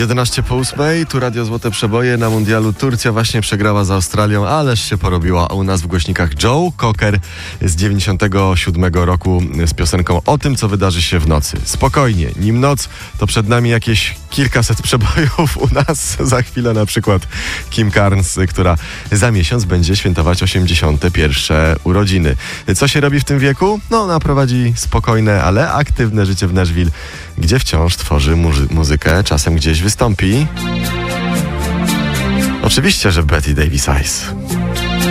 11 po 8, tu Radio Złote Przeboje. Na mundialu Turcja właśnie przegrała z Australią, ależ się porobiła. A u nas w głośnikach Joe Cocker z 97 roku z piosenką o tym, co wydarzy się w nocy. Spokojnie, nim noc, to przed nami jakieś kilkaset przebojów. U nas za chwilę na przykład Kim Carnes, która za miesiąc będzie świętować 81. urodziny. Co się robi w tym wieku? No, ona prowadzi spokojne, ale aktywne życie w Nashville, gdzie wciąż tworzy muzykę, czasem gdzieś wystąpi. Oczywiście, że Betty Davis Eyes.